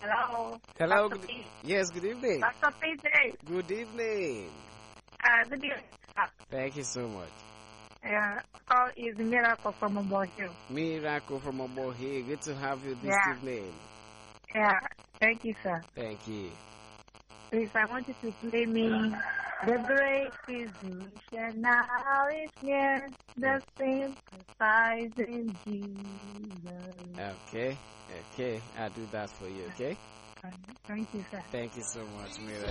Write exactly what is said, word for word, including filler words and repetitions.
Hello. Hello. Doctor Good, P. yes, good evening. Doctor P J. Good evening. Uh, good evening. Thank you so much. Yeah, call is Miracle from Obo Hill. Miracle from Obo Hill. Good to have you this Yeah. evening. Yeah, thank you, sir. Thank you. Please, I want you to play me The Great Physician now is near, the sympathizing Jesus. Okay, okay. I'll do that for you, okay? Thank you, sir. Thank you so much, Miracle.